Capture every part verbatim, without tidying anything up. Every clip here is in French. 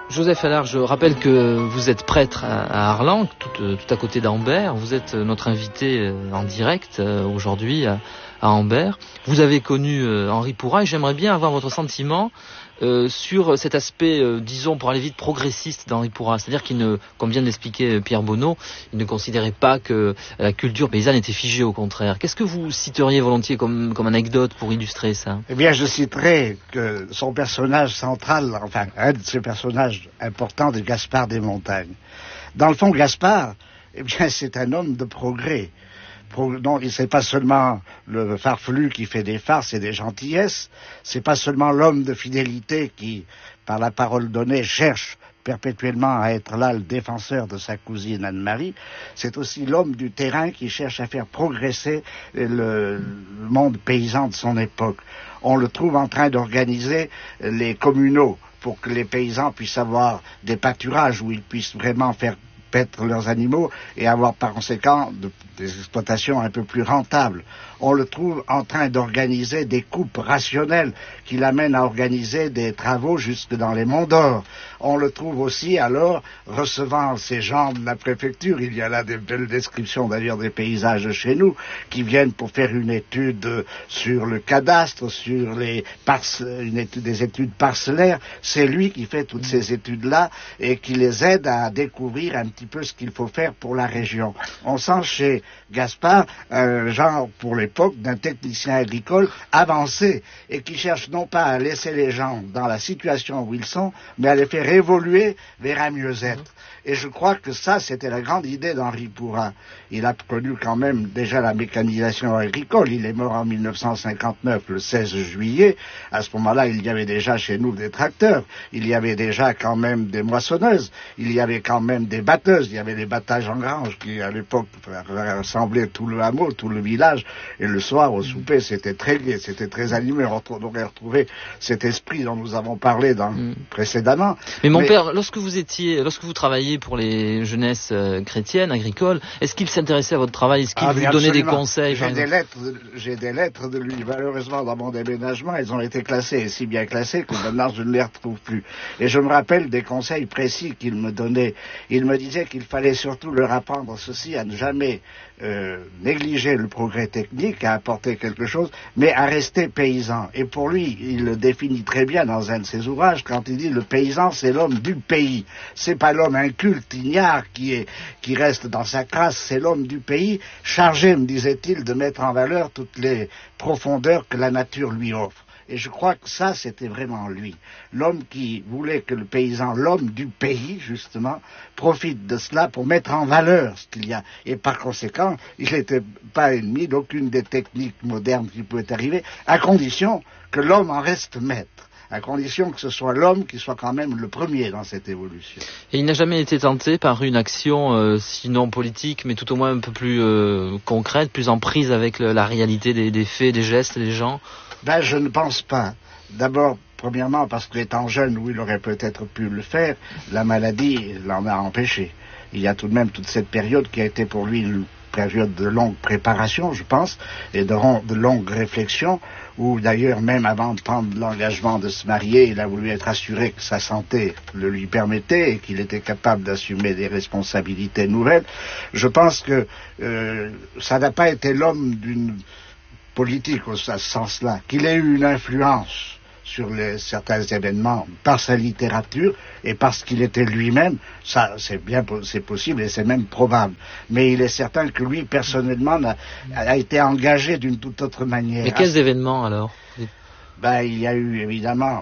Joseph Allard, je rappelle que vous êtes prêtre à Arlanc, tout, tout à côté d'Ambert. Vous êtes notre invité en direct aujourd'hui à, à Ambert. Vous avez connu Henri Pourrat et j'aimerais bien avoir votre sentiment euh, sur cet aspect, euh, disons, pour aller vite, progressiste d'Henri Pourrat. C'est-à-dire qu'il ne, comme vient de l'expliquer Pierre Bonneau, il ne considérait pas que la culture paysanne était figée, au contraire. Qu'est-ce que vous citeriez volontiers comme, comme anecdote pour illustrer ça? Eh bien, je citerai que son personnage central, enfin, un de ses personnages importants, est Gaspard des Montagnes. Dans le fond, Gaspard, eh bien, c'est un homme de progrès. Non, c'est pas seulement le farfelu qui fait des farces et des gentillesses, c'est pas seulement l'homme de fidélité qui, par la parole donnée, cherche perpétuellement à être là le défenseur de sa cousine Anne-Marie, c'est aussi l'homme du terrain qui cherche à faire progresser le, le monde paysan de son époque. On le trouve en train d'organiser les communaux pour que les paysans puissent avoir des pâturages où ils puissent vraiment faire paître leurs animaux et avoir par conséquent de, des exploitations un peu plus rentables. On le trouve en train d'organiser des coupes rationnelles qui l'amènent à organiser des travaux jusque dans les Monts d'Or. On le trouve aussi alors recevant ces gens de la préfecture, il y a là des belles descriptions d'ailleurs des paysages de chez nous, qui viennent pour faire une étude sur le cadastre, sur les parce- une étude, des études parcellaires. C'est lui qui fait toutes ces études-là et qui les aide à découvrir un petit peu ce qu'il faut faire pour la région. On sent chez Gaspard un genre pour l'époque d'un technicien agricole avancé et qui cherche non pas à laisser les gens dans la situation où ils sont, mais à les faire évoluer vers un mieux-être. Et je crois que ça, c'était la grande idée d'Henri Pourrat. Il a connu quand même déjà la mécanisation agricole. Il est mort en mille neuf cent cinquante-neuf, le seize juillet. À ce moment-là, il y avait déjà chez nous des tracteurs. Il y avait déjà quand même des moissonneuses. Il y avait quand même des batteuses. Il y avait des battages en grange qui, à l'époque, rassemblaient tout le hameau, tout le village. Et le soir, au souper, c'était très gai, c'était très animé. On aurait retrouvé cet esprit dont nous avons parlé dans, mm. précédemment. Mais mon Mais... père, lorsque vous étiez, lorsque vous travailliez pour les jeunesses euh, chrétiennes, agricoles, est-ce qu'il s'intéressait à votre travail? Est-ce qu'il ah, vous donnait des conseils? J'ai des lettres, de, j'ai des lettres de lui. Malheureusement, dans mon déménagement, elles ont été classées, et si bien classées que maintenant je ne les retrouve plus. Et je me rappelle des conseils précis qu'il me donnait. Il me disait qu'il fallait surtout leur apprendre ceci, à ne jamais euh, négliger le progrès technique, à apporter quelque chose, mais à rester paysan. Et pour lui, il le définit très bien dans un de ses ouvrages, quand il dit le paysan, c'est l'homme du pays. C'est pas l'homme inculte, ignare, qui est, qui reste dans sa crasse, c'est l'homme du pays, chargé, me disait-il, de mettre en valeur toutes les profondeurs que la nature lui offre. Et je crois que ça, c'était vraiment lui. L'homme qui voulait que le paysan, l'homme du pays, justement, profite de cela pour mettre en valeur ce qu'il y a. Et par conséquent, il n'était pas ennemi d'aucune des techniques modernes qui pouvaient arriver, à condition que l'homme en reste maître. À condition que ce soit l'homme qui soit quand même le premier dans cette évolution. Et il n'a jamais été tenté par une action, euh, sinon politique, mais tout au moins un peu plus euh, concrète, plus en prise avec le, la réalité des, des faits, des gestes des gens? Ben, je ne pense pas. D'abord, premièrement, parce qu'étant jeune, où il aurait peut-être pu le faire, la maladie l'en a empêché. Il y a tout de même toute cette période qui a été pour lui une période de longue préparation, je pense, et de, de longue réflexion, où d'ailleurs, même avant de prendre l'engagement de se marier, il a voulu être assuré que sa santé le lui permettait et qu'il était capable d'assumer des responsabilités nouvelles. Je pense que euh, ça n'a pas été l'homme d'une politique au sens-là, qu'il ait eu une influence sur les, certains événements par sa littérature et parce qu'il était lui-même, ça c'est bien, c'est possible et c'est même probable. Mais il est certain que lui, personnellement, a, a été engagé d'une toute autre manière. Mais quels événements alors? Ben, il y a eu évidemment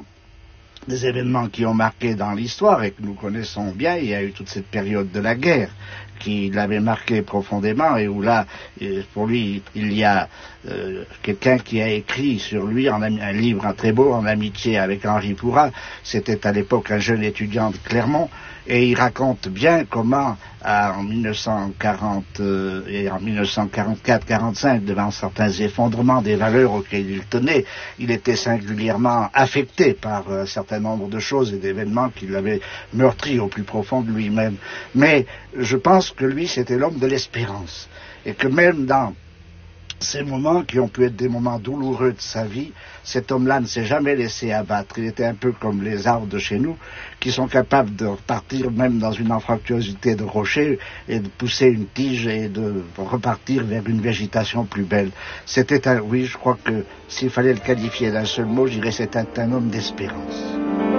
des événements qui ont marqué dans l'histoire et que nous connaissons bien. Il y a eu toute cette période de la guerre qui l'avait marqué profondément et où là, pour lui, il y a euh, quelqu'un qui a écrit sur lui en, un livre très beau, En amitié avec Henri Pourrat. C'était à l'époque un jeune étudiant de Clermont et il raconte bien comment en mille neuf cent quarante euh, et en mille neuf cent quarante-quatre quarante-cinq, devant certains effondrements des valeurs auxquelles il tenait, il était singulièrement affecté par un certain nombre de choses et d'événements qui l'avaient meurtri au plus profond de lui-même. Mais je pense que lui, c'était l'homme de l'espérance. Et que même dans ces moments qui ont pu être des moments douloureux de sa vie, cet homme-là ne s'est jamais laissé abattre. Il était un peu comme les arbres de chez nous, qui sont capables de repartir même dans une anfractuosité de rocher et de pousser une tige et de repartir vers une végétation plus belle. C'était un, oui, je crois que s'il fallait le qualifier d'un seul mot, je dirais c'était un, un homme d'espérance.